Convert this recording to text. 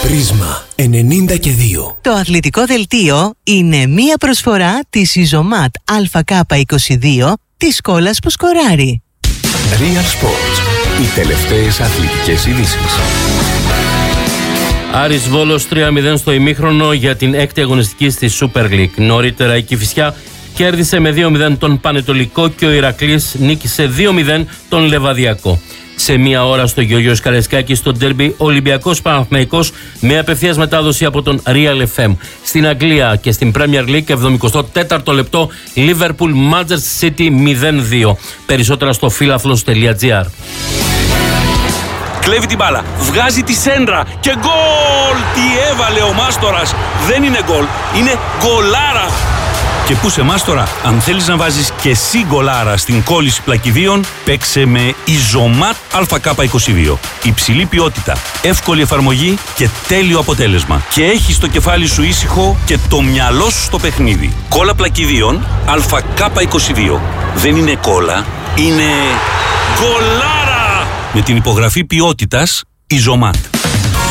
Πρίσμα 92. Το αθλητικό δελτίο είναι μία προσφορά της Ιζωμάτ ΑΚ22 της κόλλας που σκοράρει. Real Sports. Οι τελευταίες αθλητικές ειδήσεις. Άρης Βόλος 3-0 στο ημίχρονο για την έκτη αγωνιστική στη Super League. Νωρίτερα η Κηφισιά κέρδισε με 2-0 τον Πανετολικό και ο Ηρακλής νίκησε 2-0 τον Λεβαδιακό. Σε μία ώρα στο Γεωργίος Καραϊσκάκης στο ντέρμπι Ολυμπιακός Παναθηναϊκός με απευθείας μετάδοση από τον Real FM. Στην Αγγλία και στην Premier League 74ο λεπτό Liverpool Manchester City 0-2. Περισσότερα στο φίλαθλος.gr. Κλέβει την μπάλα, βγάζει τη σέντρα και γκολ! Τι έβαλε ο Μάστορας! Δεν είναι γκολ, είναι γκολάρα! Και πού σε Μάστορα, αν θέλεις να βάζεις και εσύ γκολάρα στην κόλληση πλακιδίων, παίξε με Ιζωμάτ ΑΚ22. Υψηλή ποιότητα, εύκολη εφαρμογή και τέλειο αποτέλεσμα. Και έχεις το κεφάλι σου ήσυχο και το μυαλό σου στο παιχνίδι. Κόλλα πλακιδίων ΑΚ22. Δεν είναι κόλλα, είναι γκολάρα! Με την υπογραφή ποιότητας Ιζωμάτ.